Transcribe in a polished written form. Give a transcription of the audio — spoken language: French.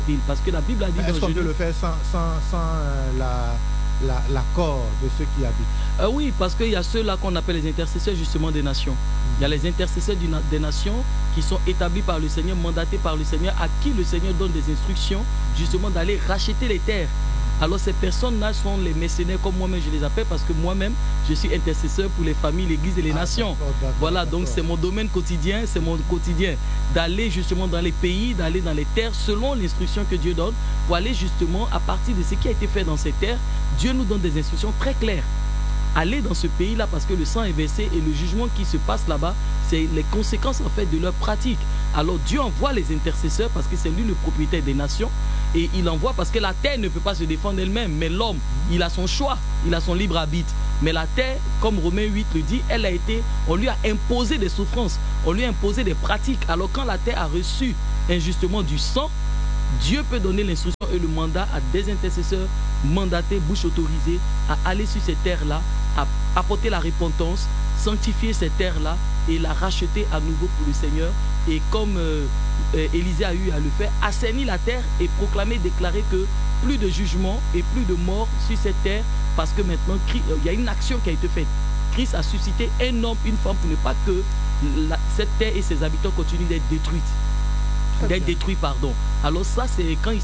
Parce que la Bible a dit... Est-ce qu'on peut le faire sans l'accord de ceux qui habitent? Oui, parce qu'il y a ceux-là qu'on appelle les intercesseurs justement des nations. Il y a les intercesseurs des nations qui sont établis par le Seigneur, mandatés par le Seigneur, à qui le Seigneur donne des instructions justement d'aller racheter les terres. Alors ces personnes-là sont les mercenaires comme moi-même je les appelle, parce que moi-même je suis intercesseur pour les familles, l'église et les nations. Voilà, donc c'est mon domaine quotidien, c'est mon quotidien d'aller justement dans les pays, d'aller dans les terres selon l'instruction que Dieu donne, pour aller justement à partir de ce qui a été fait dans ces terres. Dieu nous donne des instructions très claires. Aller dans ce pays-là parce que le sang est versé et le jugement qui se passe là-bas, c'est les conséquences en fait de leur pratique. Alors Dieu envoie les intercesseurs parce que c'est lui le propriétaire des nations, et il envoie parce que la terre ne peut pas se défendre elle-même, mais l'homme, il a son choix, il a son libre arbitre. Mais la terre, comme Romains 8 le dit, on lui a imposé des souffrances, on lui a imposé des pratiques. Alors quand la terre a reçu injustement du sang, Dieu peut donner l'instruction et le mandat à des intercesseurs mandatés, bouche autorisée, à aller sur ces terres-là, à apporter la repentance, sanctifier ces terres-là et la racheter à nouveau pour le Seigneur. Et comme Élisée a eu à le faire, assainir la terre et proclamer, déclarer que plus de jugement et plus de mort sur cette terre, parce que maintenant il y a une action qui a été faite. Christ a suscité un homme, une femme, pour ne pas que cette terre et ses habitants continuent d'être détruits. Alors ça, c'est quand il